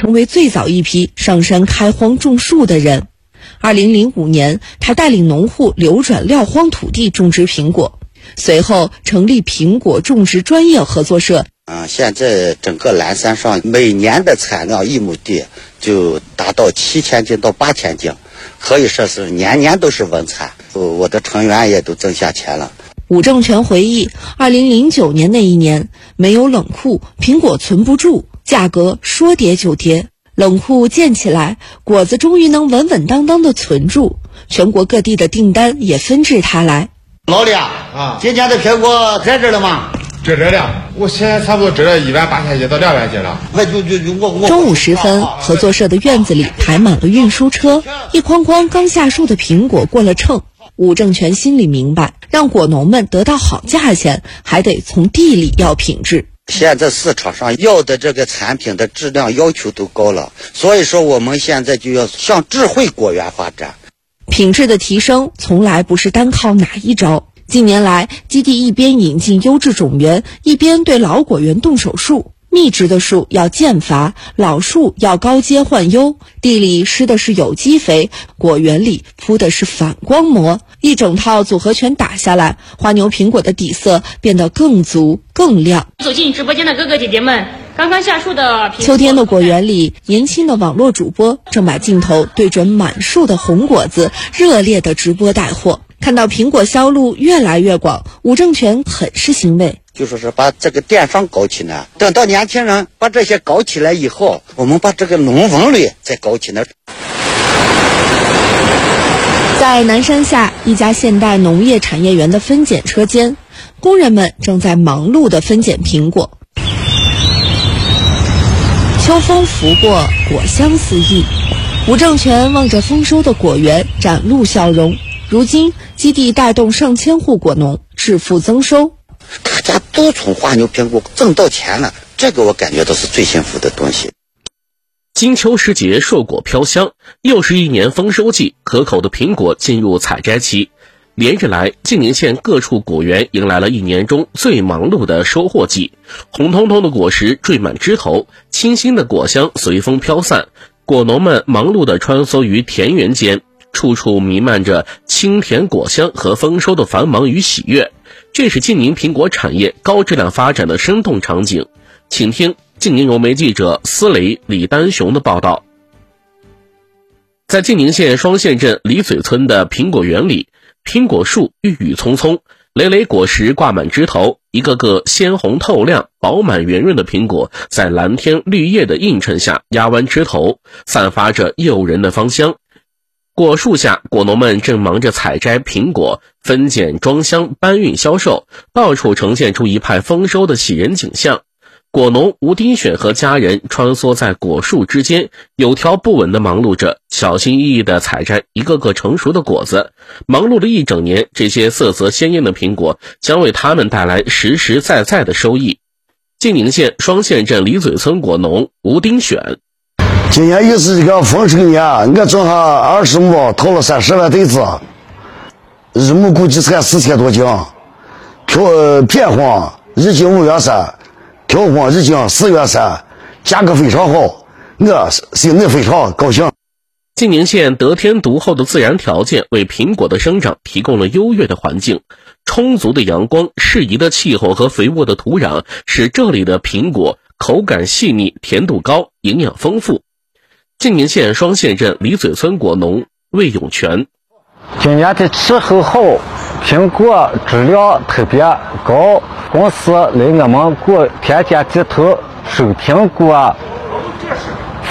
成为最早一批上山开荒种树的人。2005年，他带领农户流转撂荒土地种植苹果，随后成立苹果种植专业合作社。 现在整个蓝山上每年的产量1亩地就达到7000斤到8000斤，可以说是年年都是稳产。我的成员也都挣下钱了。 伍正全回忆，2009年那一年没有冷库，苹果存不住，价格说跌就跌。冷库建起来，果子终于能稳稳当当的存住，全国各地的订单也纷至沓来。 老李今年的苹果在这了吗？ 这了，我现在差不多值了18000斤到200斤了。 中午时分，合作社的院子里排满了运输车，一筐筐刚下树的苹果过了秤。伍正全心里明白，让果农们得到好价钱，还得从地里要品质。 现在市场上要的这个产品的质量要求都高了，所以说我们现在就要向智慧果园发展。 品质的提升从来不是单靠哪一招。近年来，基地一边引进优质种源，一边对老果园动手术。密植的树要间伐，老树要高阶换优，地里施的是有机肥，果园里铺的是反光膜，一整套组合拳打下来，花牛苹果的底色变得更足更亮。 走进直播间的哥哥姐姐们，刚刚下树的秋天的果园里，年轻的网络主播正把镜头对准满树的红果子，热烈的直播带货。看到苹果销路越来越广，伍正全很是欣慰。 就说是把这个电商搞起来，等到年轻人把这些搞起来以后，我们把这个农文旅再搞起来。 在南山下一家现代农业产业园的分拣车间，工人们正在忙碌地分拣苹果。秋风拂过，果香四溢。伍正全望着丰收的果园，展露笑容。如今，基地带动上千户果农致富增收。 大家都从花牛苹果挣到钱了，这个我感觉到是最幸福的东西。 金秋时节，硕果飘香，又是一年丰收季，可口的苹果进入采摘期。连日来，晋宁县各处果园迎来了一年中最忙碌的收获季。红彤彤的果实缀满枝头，清新的果香随风飘散，果农们忙碌地穿梭于田园间，处处弥漫着清甜果香和丰收的繁忙与喜悦。这是晋宁苹果产业高质量发展的生动场景。请听晋宁融媒记者司雷李丹雄的报道。在晋宁县双县镇李嘴村的苹果园里，苹果树郁郁葱葱，累累果实挂满枝头，一个个鲜红透亮、饱满圆润的苹果在蓝天绿叶的映衬下压弯枝头，散发着诱人的芳香。果树下，果农们正忙着采摘苹果，分拣装箱，搬运销售，到处呈现出一派丰收的喜人景象。果农吴丁选和家人穿梭在果树之间，有条不紊地忙碌着，小心翼翼地采摘一个个成熟的果子。忙碌了一整年，这些色泽鲜艳的苹果将为他们带来实实在在的收益。晋宁县双县镇李嘴村果农吴丁选。 今年又是这个丰收年，我种下20亩，投了30万袋子，日亩估计才4000多斤，片黄日斤5元3，条黄日斤4元3，价格非常好，我心里非常高兴。 晋宁县得天独厚的自然条件为苹果的生长提供了优越的环境，充足的阳光、适宜的气候和肥沃的土壤使这里的苹果口感细腻、甜度高、营养丰富。晋宁县双县镇李嘴村果农魏永全。 今年的气候好，苹果质量特别高，公司来我们果田间地头收苹果，